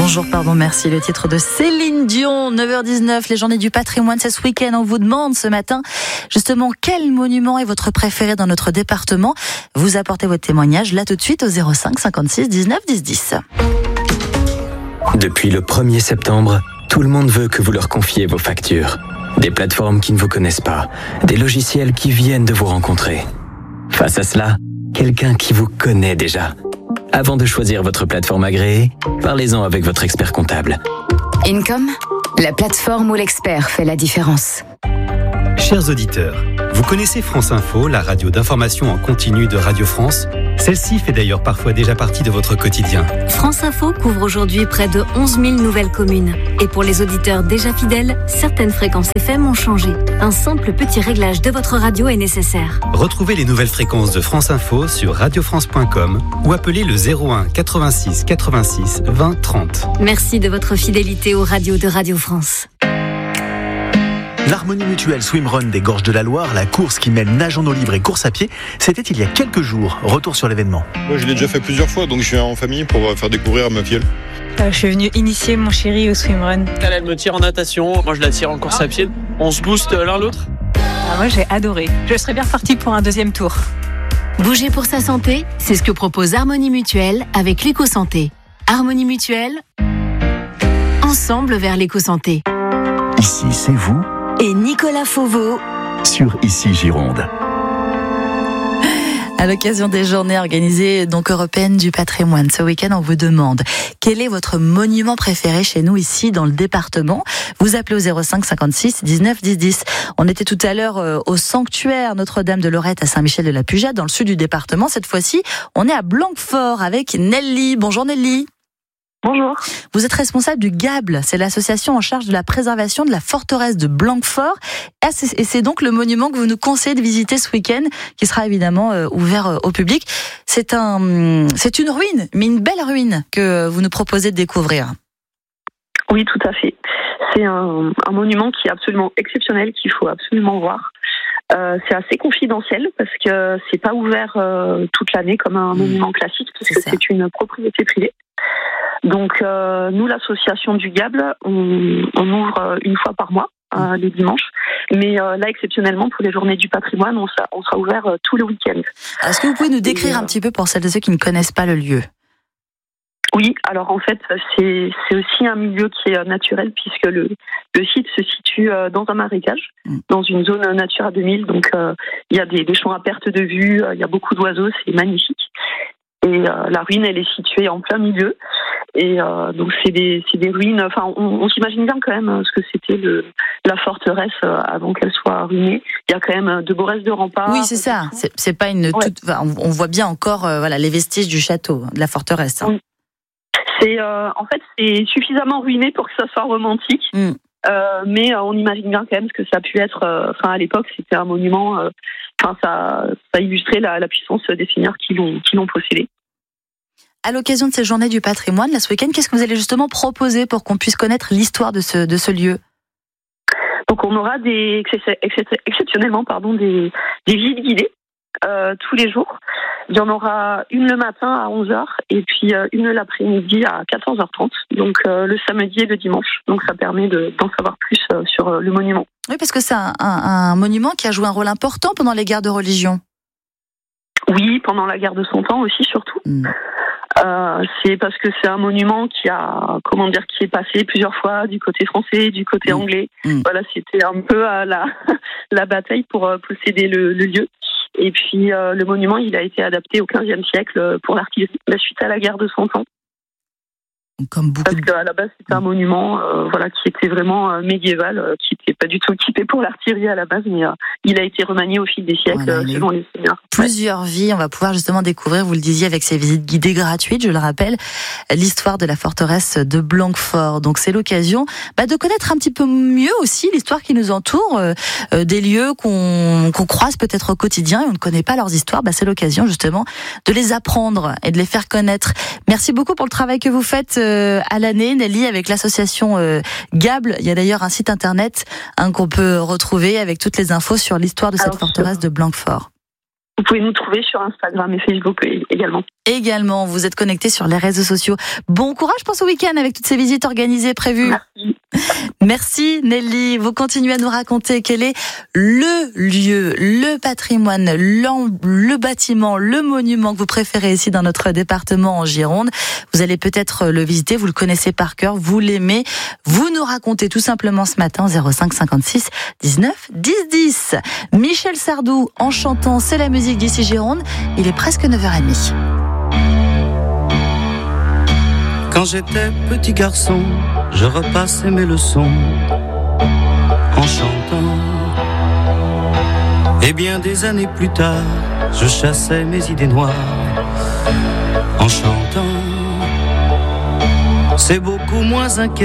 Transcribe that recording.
Bonjour, merci. Le titre de Céline Dion, 9h19, les journées du patrimoine, c'est ce week-end. On vous demande ce matin, justement, quel monument est votre préféré dans notre département? Vous apportez votre témoignage là tout de suite au 05 56 19 10 10. Depuis le 1er septembre, tout le monde veut que vous leur confiez vos factures. Des plateformes qui ne vous connaissent pas, des logiciels qui viennent de vous rencontrer. Face à cela, quelqu'un qui vous connaît déjà. Avant de choisir votre plateforme agréée, parlez-en avec votre expert comptable. Income, la plateforme où l'expert fait la différence. Chers auditeurs, vous connaissez France Info, la radio d'information en continu de Radio France? Celle-ci fait d'ailleurs parfois déjà partie de votre quotidien. France Info couvre aujourd'hui près de 11 000 nouvelles communes. Et pour les auditeurs déjà fidèles, certaines fréquences FM ont changé. Un simple petit réglage de votre radio est nécessaire. Retrouvez les nouvelles fréquences de France Info sur radiofrance.com ou appelez le 01 86 86 20 30. Merci de votre fidélité aux radios de Radio France. L'Harmonie Mutuelle Swimrun des Gorges de la Loire, la course qui mêle nage en eau libre et course à pied, c'était il y a quelques jours. Retour sur l'événement. Moi, je l'ai déjà fait plusieurs fois, donc je suis en famille pour faire découvrir à ma filleule. Je suis venue initier mon chéri au swimrun. Elle me tire en natation, moi je la tire en course à pied. On se booste l'un l'autre. Moi j'ai adoré. Je serais bien partie pour un deuxième tour. Bouger pour sa santé, c'est ce que propose Harmonie Mutuelle avec l'éco-santé. Harmonie Mutuelle, ensemble vers l'éco-santé. Ici, c'est vous Et Nicolas Fauveau sur Ici Gironde. À l'occasion des journées organisées donc européennes du patrimoine, ce week-end, on vous demande quel est votre monument préféré chez nous ici dans le département. Vous appelez au 05 56 19 10 10. On était tout à l'heure au sanctuaire Notre-Dame de Lorette à Saint-Michel-de-la-Pujade, dans le sud du département. Cette fois-ci, on est à Blanquefort avec Nelly. Bonjour Nelly. Bonjour. Vous êtes responsable du GABL, c'est l'association en charge de la préservation de la forteresse de Blanquefort. Et c'est donc le monument que vous nous conseillez de visiter ce week-end, qui sera évidemment ouvert au public. C'est une ruine, mais une belle ruine que vous nous proposez de découvrir. Oui, tout à fait. C'est un monument qui est absolument exceptionnel, qu'il faut absolument voir. C'est assez confidentiel parce que c'est pas ouvert toute l'année comme un monument classique, parce que c'est une propriété privée. Donc nous, l'association du GABL, on ouvre une fois par mois, les dimanches. Mais là, exceptionnellement, pour les journées du patrimoine, on sera ouvert tous les week-ends. Est-ce que vous pouvez nous décrire un petit peu pour celles et ceux qui ne connaissent pas le lieu? Oui, alors en fait, c'est aussi un milieu qui est naturel, puisque le site se situe dans un marécage, dans une zone Natura 2000. Donc il y a des champs à perte de vue, il y a beaucoup d'oiseaux, c'est magnifique. Et la ruine, elle est située en plein milieu. Et donc c'est des ruines. Enfin, on s'imagine bien quand même ce que c'était la forteresse avant qu'elle soit ruinée. Il y a quand même de beaux restes de remparts. Oui, c'est ça. C'est pas une toute. Enfin, on voit bien encore les vestiges du château, de la forteresse. Hein. Oui. En fait, c'est suffisamment ruiné pour que ça soit romantique. Mais on imagine bien quand même ce que ça a pu être. À l'époque, c'était un monument. Ça illustrait la puissance des seigneurs qui l'ont possédé. À l'occasion de ces journées du patrimoine, là, ce week-end, qu'est-ce que vous allez justement proposer pour qu'on puisse connaître l'histoire de ce lieu? Donc, on aura exceptionnellement des visites guidées tous les jours. Il y en aura une le matin à 11h et puis une l'après-midi à 14h30. Donc, le samedi et le dimanche. Donc, ça permet d'en savoir plus sur le monument. Oui, parce que c'est un monument qui a joué un rôle important pendant les guerres de religion. Oui, pendant la guerre de 100 ans aussi, surtout. C'est parce que c'est un monument qui est passé plusieurs fois du côté français, du côté anglais. Voilà, c'était un peu la bataille pour posséder le lieu. Et puis le monument, il a été adapté au XVe siècle pour l'artillerie, suite à la guerre de 100 ans. Parce qu'à la base, c'était un monument qui était vraiment médiéval, qui n'était pas du tout équipé pour l'artillerie à la base, mais il a été remanié au fil des siècles selon les seigneurs. Plusieurs vies, on va pouvoir justement découvrir, vous le disiez, avec ces visites guidées gratuites, je le rappelle, l'histoire de la forteresse de Blanquefort. Donc c'est l'occasion de connaître un petit peu mieux aussi l'histoire qui nous entoure, des lieux qu'on croise peut-être au quotidien et on ne connaît pas leurs histoires. C'est l'occasion justement de les apprendre et de les faire connaître. Merci beaucoup pour le travail que vous faites à l'année, Nelly, avec l'association GABL. Il y a d'ailleurs un site internet qu'on peut retrouver avec toutes les infos sur l'histoire de cette forteresse de Blanquefort. Vous pouvez nous trouver sur Instagram et Facebook également. Également, vous êtes connectés sur les réseaux sociaux. Bon courage pour ce week-end avec toutes ces visites organisées prévues. Merci. Merci Nelly. Vous continuez à nous raconter quel est le lieu, le patrimoine, le bâtiment, le monument que vous préférez ici dans notre département en Gironde. Vous allez peut-être le visiter, vous le connaissez par cœur, vous l'aimez. Vous nous racontez tout simplement ce matin 05 56 19 10 10. Michel Sardou en chantant C'est la musique d'ici Gironde. Il est presque 9h30. Quand j'étais petit garçon, je repassais mes leçons en chantant. Et bien des années plus tard, je chassais mes idées noires en chantant. C'est beaucoup moins inquiétant.